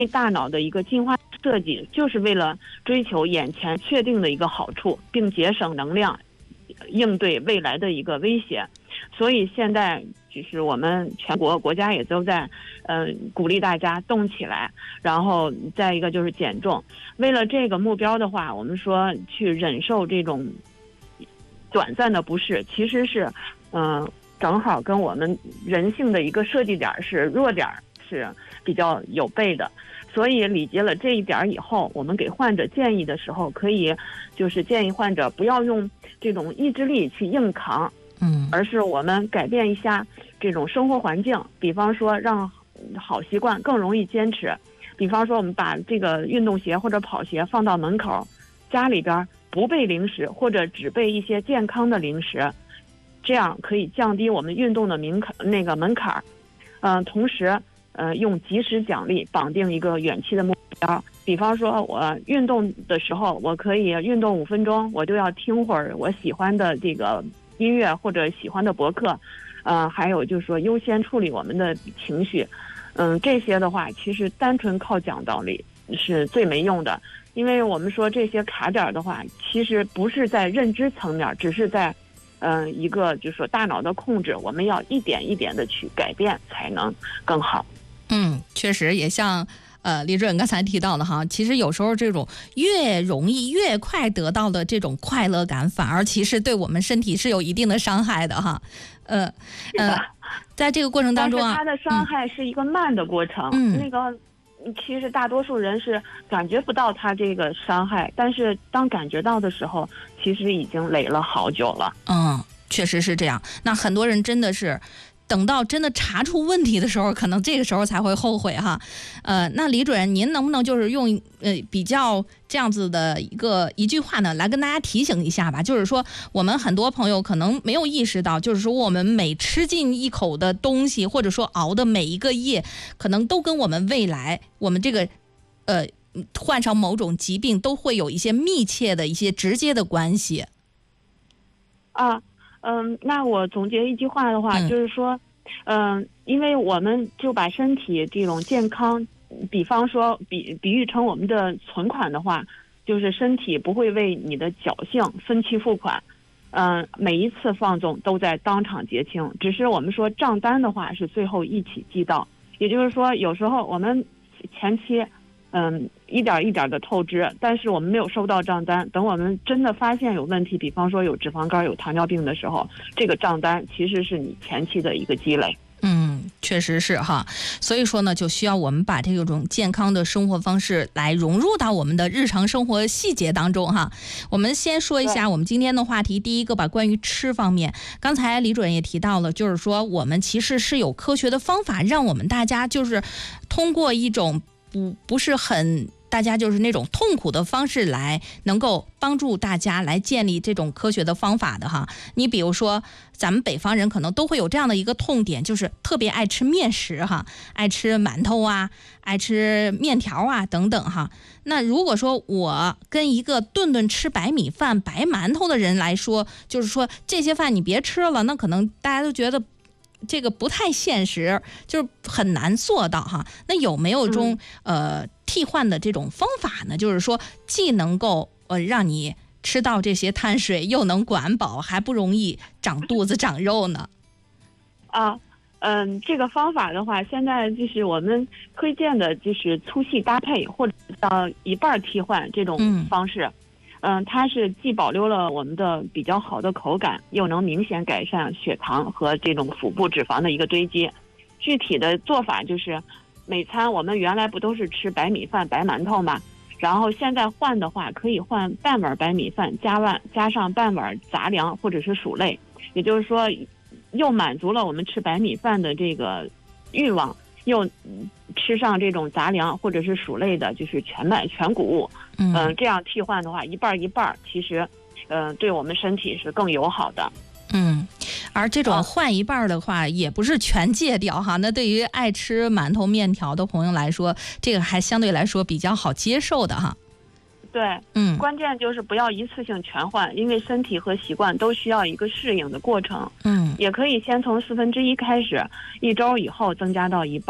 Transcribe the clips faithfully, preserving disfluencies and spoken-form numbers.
大脑的一个进化设计，就是为了追求眼前确定的一个好处，并节省能量，应对未来的一个威胁。所以现在就是我们全国国家也都在，呃，鼓励大家动起来，然后再一个就是减重。为了这个目标的话，我们说去忍受这种短暂的不适，其实是，嗯、呃，正好跟我们人性的一个设计点是弱点是比较有悖的。所以理解了这一点以后，我们给患者建议的时候，可以就是建议患者不要用这种意志力去硬扛。 嗯， 而是我们改变一下这种生活环境，比方说让好习惯更容易坚持，比方说我们把这个运动鞋或者跑鞋放到门口，家里边不备零食或者只备一些健康的零食，这样可以降低我们运动的门槛那个门槛。嗯、呃，同时呃用及时奖励绑定一个远期的目标，比方说我运动的时候，我可以运动五分钟，我就要听会儿我喜欢的这个音乐或者喜欢的博客，呃，还有就是说优先处理我们的情绪，嗯，这些的话，其实单纯靠讲道理是最没用的，因为我们说这些卡点的话，其实不是在认知层面，只是在，嗯、呃，一个就是说大脑的控制，我们要一点一点的去改变，才能更好。 嗯，确实也像。呃，李主任刚才提到的哈，其实有时候这种越容易越快得到的这种快乐感，反而其实对我们身体是有一定的伤害的哈。呃呃，在这个过程当中啊， 但是它的伤害是一个慢的过程。 嗯， 那个其实大多数人是感觉不到它这个伤害，但是当感觉到的时候，其实已经累了好久了。 嗯，确实是这样。那很多人真的是。等到真的查出问题的时候，可能这个时候才会后悔哈。呃，那李主任，您能不能就是用呃比较这样子的一个一句话呢，来跟大家提醒一下吧？就是说，我们很多朋友可能没有意识到，就是说我们每吃进一口的东西，或者说熬的每一个夜，可能都跟我们未来我们这个呃患上某种疾病都会有一些密切的一些直接的关系。 啊。嗯，那我总结一句话的话， 嗯、 就是说，嗯，因为我们就把身体这种健康，比方说比比喻成我们的存款的话，就是身体不会为你的侥幸分期付款，嗯，每一次放纵都在当场结清，只是我们说账单的话是最后一起寄到，也就是说，有时候我们前期。嗯，一点一点的透支，但是我们没有收到账单。等我们真的发现有问题，比方说有脂肪肝、有糖尿病的时候，这个账单其实是你前期的一个积累。 嗯，确实是哈，所以说呢，就需要我们把这种健康的生活方式来融入到我们的日常生活细节当中哈。我们先说一下我们今天的话题，第一个吧，关于吃方面，刚才李主任也提到了，就是说我们其实是有科学的方法，让我们大家就是通过一种不不是很。大家就是那种痛苦的方式来能够帮助大家来建立这种科学的方法的哈。你比如说咱们北方人可能都会有这样的一个痛点，就是特别爱吃面食哈，爱吃馒头啊，爱吃面条啊等等哈。那如果说我跟一个顿顿吃白米饭白馒头的人来说，就是说这些饭你别吃了，那可能大家都觉得这个不太现实，就是很难做到哈。那有没有种、嗯、呃替换的这种方法呢？就是说既能够呃让你吃到这些碳水，又能管饱，还不容易长肚子长肉呢？ 啊，嗯，这个方法的话，现在就是我们推荐的就是粗细搭配或者到一半替换这种方式。嗯嗯，它是既保留了我们的比较好的口感，又能明显改善血糖和这种腹部脂肪的一个堆积。具体的做法就是，每餐我们原来不都是吃白米饭、白馒头嘛？然后现在换的话，可以换半碗白米饭，加碗加上半碗杂粮或者是薯类，也就是说，又满足了我们吃白米饭的这个欲望，又吃上这种杂粮或者是薯类的，就是全麦全谷物。嗯、呃，这样替换的话，一半一半，其实，呃，对我们身体是更友好的。 嗯，而这种换一半的话，也不是全戒掉哈。那对于爱吃馒头、面条的朋友来说，这个还相对来说比较好接受的哈。 对，嗯，关键就是不要一次性全换，因为身体和习惯都需要一个适应的过程。嗯，也可以先从四分之一开始，一周以后增加到一半。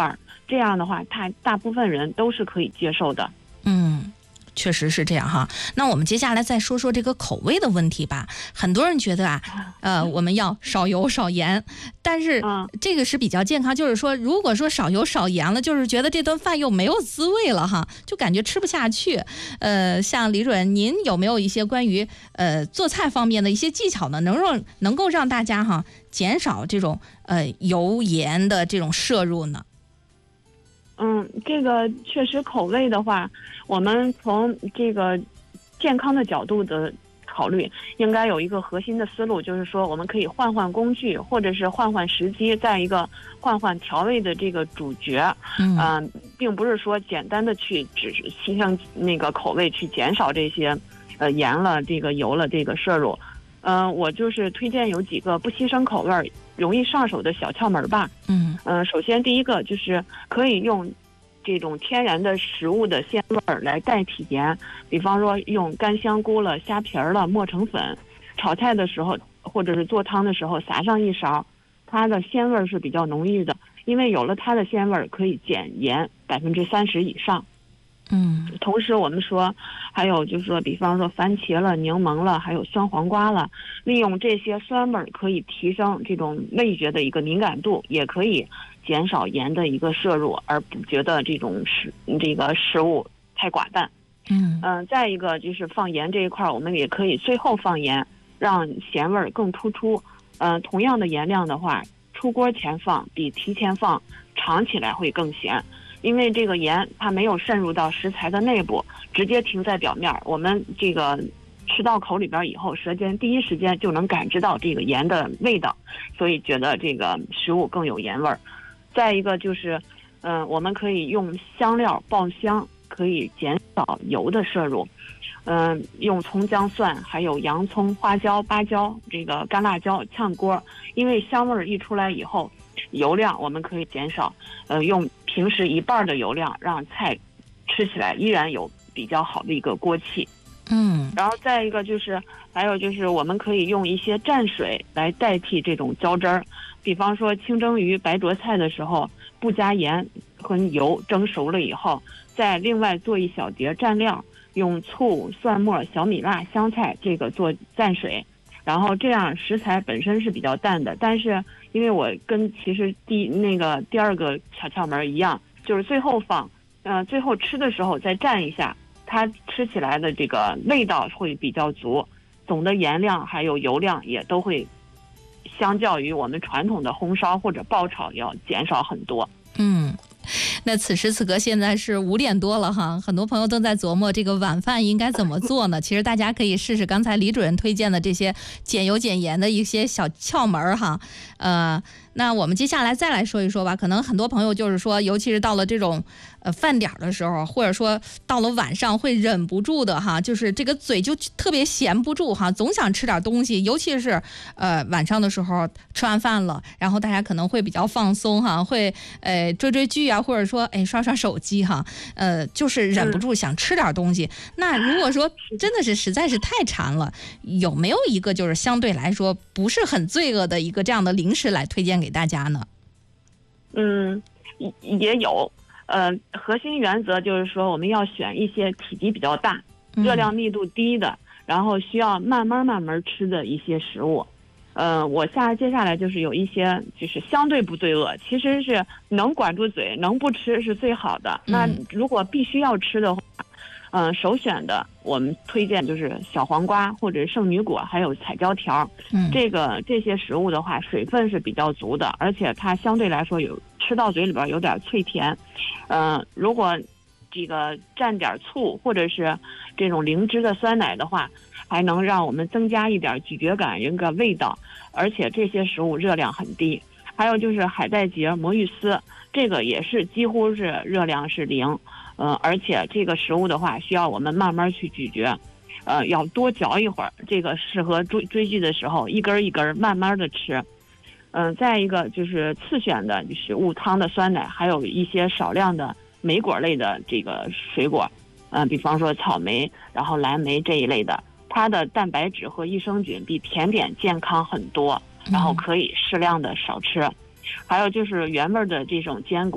这样的话，他大部分人都是可以接受的。 嗯。确实是这样哈，那我们接下来再说说这个口味的问题吧。很多人觉得啊，呃，我们要少油少盐，但是这个是比较健康。就是说，如果说少油少盐了，就是觉得这顿饭又没有滋味了哈，就感觉吃不下去。呃，像李主任，您有没有一些关于呃做菜方面的一些技巧呢？能让能够让大家哈减少这种呃油盐的这种摄入呢？ 嗯，这个确实口味的话，我们从这个健康的角度的考虑，应该有一个核心的思路，就是说我们可以换换工具，或者是换换时机，再一个换换调味的这个主角。嗯、呃，并不是说简单的去只是牺牲那个口味去减少这些呃盐了、这个油了这个摄入。嗯、呃，我就是推荐有几个不牺牲口味、容易上手的小窍门吧。嗯嗯、呃，首先第一个就是可以用这种天然的食物的鲜味儿来代替盐，比方说用干香菇了、虾皮儿了磨成粉，炒菜的时候或者是做汤的时候撒上一勺，它的鲜味儿是比较浓郁的，因为有了它的鲜味儿，可以减盐百分之三十以上。嗯，同时我们说，还有就是说，比方说番茄了、柠檬了，还有酸黄瓜了，利用这些酸味儿可以提升这种味觉的一个敏感度，也可以减少盐的一个摄入，而不觉得这种食这个食物太寡淡。嗯嗯、呃，再一个就是放盐这一块，我们也可以最后放盐，让咸味儿更突出。嗯、呃，同样的盐量的话，出锅前放比提前放尝起来会更咸。因为这个盐它没有渗入到食材的内部，直接停在表面，我们这个吃到口里边以后，舌尖第一时间就能感知到这个盐的味道，所以觉得这个食物更有盐味儿。再一个就是，嗯、呃，我们可以用香料爆香，可以减少油的摄入。嗯、呃，用葱姜蒜还有洋葱、花椒、芭蕉、这个干辣椒炝锅，因为香味儿一出来以后，油量我们可以减少，呃，用平时一半的油量，让菜吃起来依然有比较好的一个锅气。嗯，然后再一个就是，还有就是我们可以用一些蘸水来代替这种浇汁儿，比方说清蒸鱼、白灼菜的时候，不加盐和油蒸熟了以后，再另外做一小碟蘸料，用醋、蒜末、小米辣、香菜这个做蘸水。然后这样食材本身是比较淡的，但是因为我跟其实第那个第二个小窍门一样，就是最后放，呃，最后吃的时候再蘸一下，它吃起来的这个味道会比较足，总的盐量还有油量也都会相较于我们传统的红烧或者爆炒要减少很多。嗯。 那此时此刻现在是五点多了哈，很多朋友都在琢磨这个晚饭应该怎么做呢？其实大家可以试试刚才李主任推荐的这些减油减盐的一些小窍门哈。呃，那我们接下来再来说一说吧。可能很多朋友就是说，尤其是到了这种呃饭点的时候，或者说到了晚上会忍不住的哈，就是这个嘴就特别闲不住哈，总想吃点东西。尤其是呃晚上的时候吃完饭了，然后大家可能会比较放松哈，会呃追追剧啊，或者说哎刷刷手机哈，呃就是忍不住想吃点东西。嗯、那如果说真的是实在是太馋了，有没有一个就是相对来说不是很罪恶的一个这样的零食来推荐给大家呢？ 嗯，也有。呃，核心原则就是说，我们要选一些体积比较大、热量密度低的，然后需要慢慢慢慢吃的一些食物。呃，我下接下来就是有一些就是相对不罪恶，其实是能管住嘴，能不吃是最好的。那如果必须要吃的话，嗯、呃，首选的我们推荐就是小黄瓜或者圣女果，还有彩椒条。嗯，这个这些食物的话，水分是比较足的，而且它相对来说有吃到嘴里边有点脆甜。嗯、呃，如果这个蘸点醋或者是这种灵芝的酸奶的话，还能让我们增加一点咀嚼感，一个味道，而且这些食物热量很低。还有就是海带结、魔芋丝，这个也是几乎是热量是零，嗯、呃，而且这个食物的话需要我们慢慢去咀嚼，呃，要多嚼一会儿。这个适合追追剧的时候，一根一根慢慢的吃。嗯、呃，再一个就是次选的就是无糖的酸奶，还有一些少量的莓果类的这个水果，嗯、呃，比方说草莓，然后蓝莓这一类的。它的蛋白质和益生菌比甜点健康很多，然后可以适量的少吃。还有就是原味的这种坚果，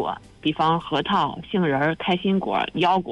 比方核桃、杏仁、开心果、腰果。